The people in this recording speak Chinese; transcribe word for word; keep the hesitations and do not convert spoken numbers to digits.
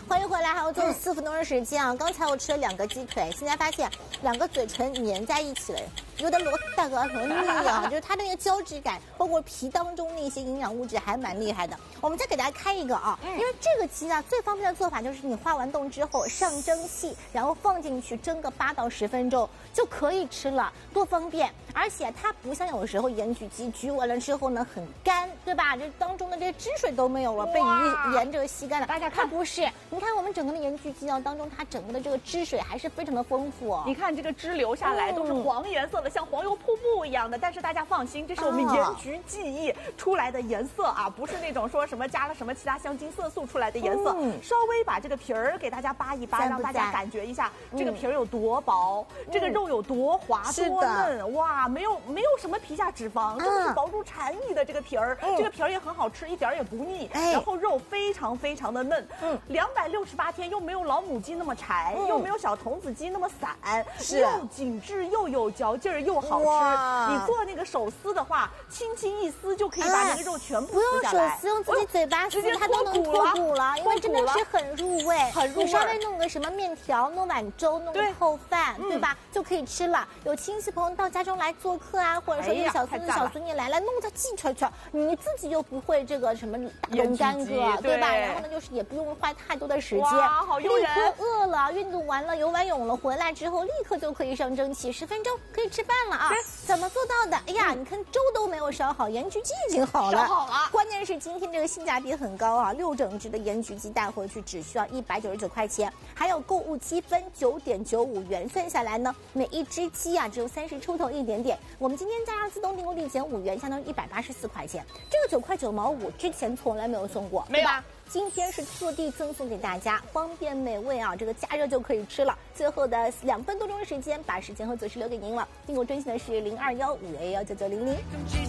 欢迎回来，还有最后四分钟的时间啊！刚才我吃了两个鸡腿，现在发现两个嘴唇粘在一起了，有点罗大哥很腻啊，就是它的那个胶质感，包括皮当中那些营养物质还蛮厉害的。我们再给大家开一个啊，因为这个鸡呢最方便的做法就是你化完冻之后上蒸汽，然后放进去蒸个八到十分钟就可以吃了，多方便！而且它不像有时候盐焗鸡焗完了之后呢很干，对吧？这当中的这汁水都没有了，被鱼盐这个吸干了。大家看，它不是，你看我们整个的盐焗鸡啊当中，它整个的这个汁水还是非常的丰富哦。 你看这个汁流下来都是黄颜色的，像黄油瀑布一样的。但是大家放心，这是我们盐焗记忆出来的颜色啊，不是那种说什么加了什么其他香精色素出来的颜色。嗯、稍微把这个皮儿给大家扒一扒，让大家感觉一下这个皮儿有多薄，嗯、这个肉有多滑多嫩。哇，没有没有什么皮下脂肪，真的是薄如蝉翼的这个皮儿。嗯、这个皮儿也很好吃，一点也不腻。哎、然后肉非常非常的嫩。嗯，两百六十八天又没有老母鸡那么柴，嗯、又没有小童子鸡那么散，是又紧致又有嚼劲儿又好吃。你做那个手撕的话，轻轻一撕就可以把那个肉全部撕下来。不用手撕，用自己嘴巴撕，它都能脱骨了，因为真的是很入味，很入味。你稍微弄个什么面条，弄碗粥，弄个透饭，对吧？就可以吃了。有亲戚朋友到家中来做客啊，或者说有小孙子、小孙女来了，弄个鸡腿腿，你自己又不会这个什么龙干戈，对吧？然后呢，就是也不用花太多的时间， 好诱人。 立刻饿了，运动完了，游完泳了，回来之后立刻就可以上蒸汽，十分钟可以吃饭了啊！怎么做到的？哎呀，你看粥都没有烧好，盐焗鸡已经好了。 烧好了。 关键是今天这个性价比很高啊，六整只的盐焗鸡带回去只需要一百九十九块钱，还有购物积分九点九五元，算下来呢，每一只鸡啊只有三十出头一点点。我们今天加上自动订购立减五元，相当于一百八十四块钱。这个九块九毛五之前从来没有送过， 没有。 今天是特地赠送给大家，方便美味啊！这个加热就可以吃了。最后的两分多钟时间，把时间和择时留给您了。订购专线的是零二幺五幺幺九九零零。